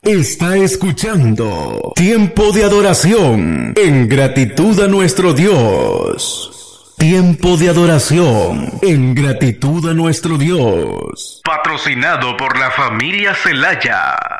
Está escuchando Tiempo de Adoración en gratitud a nuestro Dios. Tiempo de adoración en gratitud a nuestro Dios. Patrocinado por la familia Celaya.